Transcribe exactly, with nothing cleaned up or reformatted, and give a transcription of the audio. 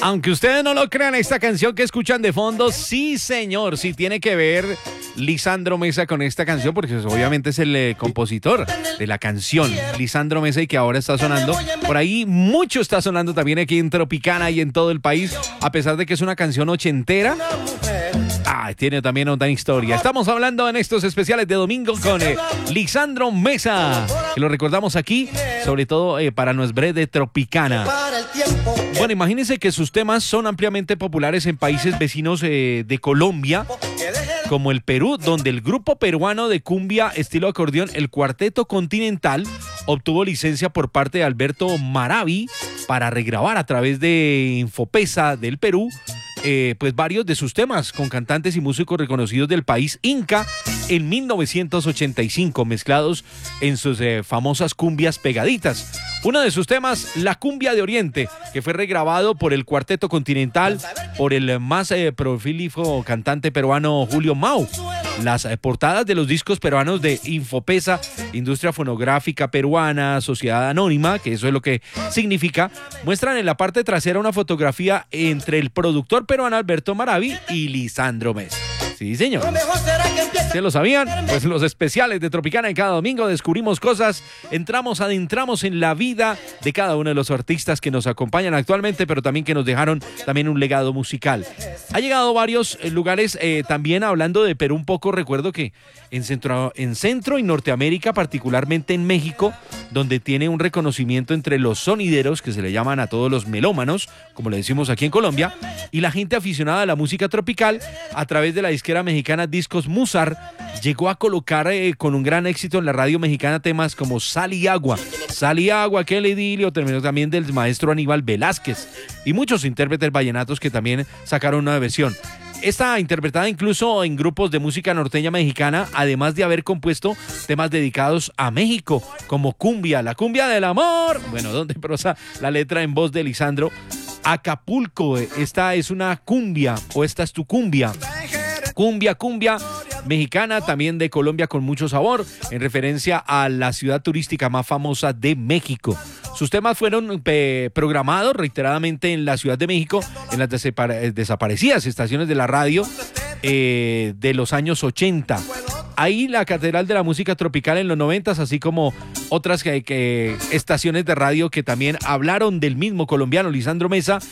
Aunque ustedes no lo crean, esta canción que escuchan de fondo, sí señor, sí tiene que ver Lisandro Mesa con esta canción, porque pues, obviamente es el eh, compositor de la canción, Lisandro Mesa, y que ahora está sonando. Por ahí mucho está sonando también aquí en Tropicana y en todo el país, a pesar de que es una canción ochentera. Ah, tiene también otra historia. Estamos hablando en estos especiales de domingo con eh, Lisandro Mesa, que lo recordamos aquí, sobre todo eh, para nuestra de Tropicana. Bueno, imagínense que sus temas son ampliamente populares en países vecinos eh, de Colombia, como el Perú, donde el grupo peruano de cumbia estilo acordeón, el Cuarteto Continental, obtuvo licencia por parte de Alberto Maraví para regrabar a través de Infopesa del Perú Eh, pues varios de sus temas con cantantes y músicos reconocidos del país Inca en mil novecientos ochenta y cinco, mezclados en sus eh, famosas cumbias pegaditas. Uno de sus temas, La Cumbia de Oriente, que fue regrabado por el Cuarteto Continental por el más eh, prolífico cantante peruano Julio Mau. Las eh, portadas de los discos peruanos de Infopesa, Industria Fonográfica Peruana, Sociedad Anónima, que eso es lo que significa, muestran en la parte trasera una fotografía entre el productor peruano Alberto Maraví y Lisandro Mesa. Sí, señor. ¿Se lo sabían? Pues los especiales de Tropicana en cada domingo descubrimos cosas, entramos, adentramos en la vida de cada uno de los artistas que nos acompañan actualmente, pero también que nos dejaron también un legado musical. Ha llegado a varios lugares, eh, también hablando de Perú un poco, recuerdo que en Centro, en Centro y Norteamérica, particularmente en México, donde tiene un reconocimiento entre los sonideros, que se le llaman a todos los melómanos, como le decimos aquí en Colombia, y la gente aficionada a la música tropical, a través de la disquera mexicana Discos Musar, llegó a colocar eh, con un gran éxito en la radio mexicana temas como Sal y Agua, Sal y Agua, aquel idilio, terminó también del maestro Aníbal Velázquez, y muchos intérpretes vallenatos que también sacaron una versión. Esta interpretada incluso en grupos de música norteña mexicana, además de haber compuesto temas dedicados a México, como Cumbia, la cumbia del amor, bueno, donde prosa la letra en voz de Lisandro. Acapulco, esta es una cumbia, o esta es tu cumbia. Cumbia, cumbia mexicana, también de Colombia con mucho sabor, en referencia a la ciudad turística más famosa de México. Sus temas fueron eh, programados reiteradamente en la Ciudad de México, en las desaparecidas estaciones de la radio eh, de los años ochenta. Ahí la Catedral de la Música Tropical en los noventas, así como otras que, que, estaciones de radio que también hablaron del mismo colombiano Lisandro Mesa